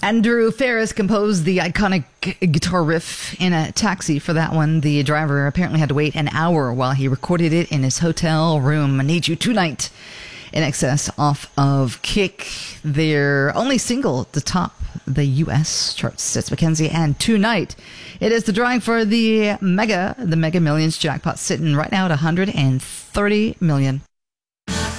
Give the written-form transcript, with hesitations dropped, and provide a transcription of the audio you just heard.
Andrew Ferris composed the iconic guitar riff in a taxi for that one. The driver apparently had to wait an hour while he recorded it in his hotel room. I Need You Tonight in excess off of Kick, their only single to top the U.S. charts. It's Mackenzie, and tonight it is the drawing for the Mega Millions jackpot, sitting right now at $130 million.